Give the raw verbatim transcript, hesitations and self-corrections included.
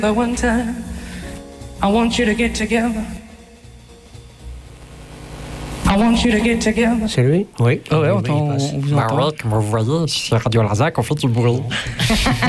The one time I want you to get together. I want you to get together. C'est lui? Oui. Ah ouais, on, Oui, t'en- il passe. on vous Ben entend. ouais, comme vous voyez, c'est Radio Larzac, on fait du bruit.